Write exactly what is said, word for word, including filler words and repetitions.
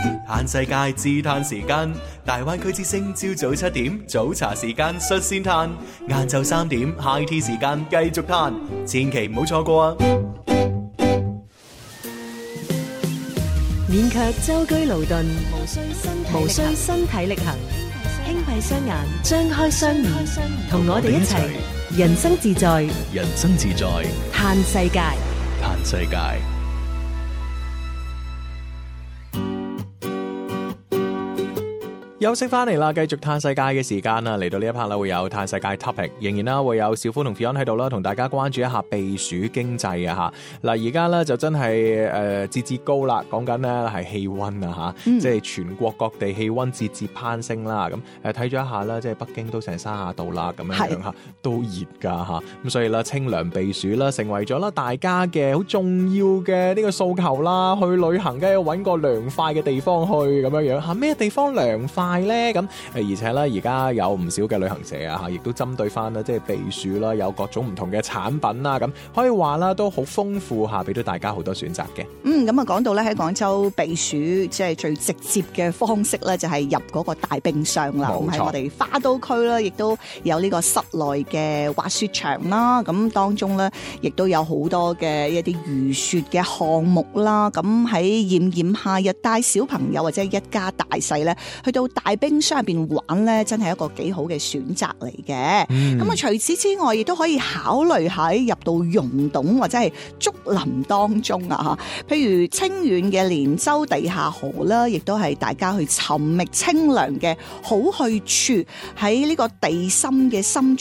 嘆世界自嘆時間，大灣區之聲朝早七點早茶時間率先嘆，晏晝三點 high tea 時間繼續嘆，千祈唔好錯過啊！ 免卻舟車勞頓，無需身體力行，輕閉雙眼，張開雙耳，同我哋一齊人生自在， 人生自在， 嘆世界， 嘆世界。休息翻嚟啦，繼續嘆世界嘅時間啦，嚟到呢一 part 啦，會有嘆世界 topic， 仍然啦會有小夫同 Fion 喺度啦，同大家關注一下避暑經濟啊吓。嗱，而家咧就真係誒節節高啦，講緊咧係氣溫啊吓，嗯、即係全國各地氣溫節節攀升啦。咁誒睇咗一下啦，即係北京都成三十度啦，咁樣樣吓，都熱噶吓。咁所以啦，清涼避暑啦，成為咗啦大家嘅好重要嘅呢個訴求啦。去旅行梗係要搵個涼快嘅地方去，咁樣樣吓，咩地方涼快咧？咁誒，而且咧，而家有唔少嘅旅行社啊，吓，亦都針對翻啦，即係避暑啦，有各種唔同嘅產品啦，咁可以話啦，都好豐富下，俾到大家好多選擇嘅。 嗯，咁啊，講到咧喺廣州避暑，即係最直接嘅方式咧，就係入嗰個大冰箱啦。咁喺我哋花都區啦，亦都有呢個室內嘅滑雪場啦。咁當中咧，亦都有好多嘅一啲預雪嘅項目啦。咁喺炎炎夏日，帶小朋友或者一家大細咧，去到大冰箱入邊玩咧，真係一個幾好嘅選擇嚟嘅。咁啊、嗯，除此之外，亦都可以考慮喺入到溶洞或者係竹林當中啊。吓，譬如清遠嘅連州地下河啦，亦都係大家去尋覓清涼嘅好去處。喺呢個地心嘅深